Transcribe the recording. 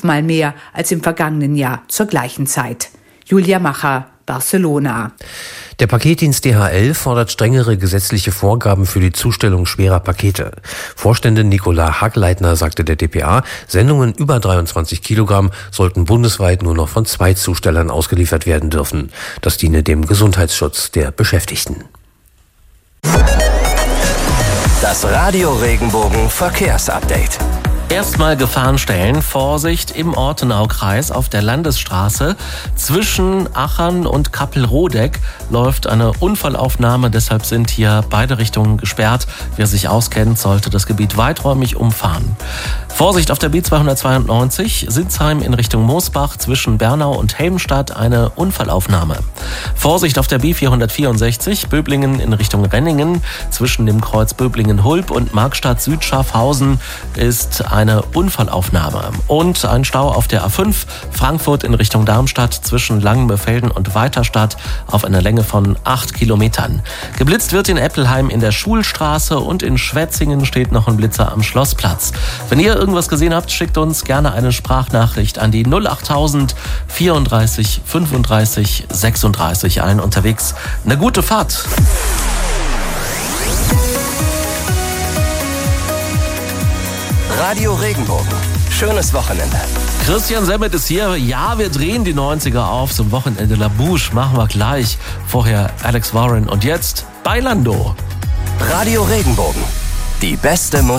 Mal mehr als im vergangenen Jahr zur gleichen Zeit. Julia Macher, Barcelona. Der Paketdienst DHL fordert strengere gesetzliche Vorgaben für die Zustellung schwerer Pakete. Vorständin Nicola Hagleitner sagte der dpa, Sendungen über 23 Kilogramm sollten bundesweit nur noch von 2 Zustellern ausgeliefert werden dürfen. Das diene dem Gesundheitsschutz der Beschäftigten. Das Radio Regenbogen Verkehrsupdate. Erstmal Gefahrenstellen. Vorsicht im Ortenaukreis auf der Landesstraße. Zwischen Achern und Kappelrodeck läuft eine Unfallaufnahme. Deshalb sind hier beide Richtungen gesperrt. Wer sich auskennt, sollte das Gebiet weiträumig umfahren. Vorsicht auf der B292 Sitzheim in Richtung Moosbach zwischen Bernau und Helmstadt eine Unfallaufnahme. Vorsicht auf der B464 Böblingen in Richtung Renningen zwischen dem Kreuz Böblingen-Hulb und Markstadt-Südschafhausen ist eine Unfallaufnahme. Und ein Stau auf der A5 Frankfurt in Richtung Darmstadt zwischen Langenbefelden und Weiterstadt auf einer Länge von 8 Kilometern. Geblitzt wird in Eppelheim in der Schulstraße und in Schwetzingen steht noch ein Blitzer am Schlossplatz. Wenn ihr irgendwas gesehen habt, schickt uns gerne eine Sprachnachricht an die 08000 34 35 36 ein. Unterwegs eine gute Fahrt. Radio Regenbogen. Schönes Wochenende. Christian Semmet ist hier. Ja, wir drehen die 90er auf zum Wochenende. La Bouche machen wir gleich. Vorher Alex Warren und jetzt Bailando. Radio Regenbogen. Die beste Musik.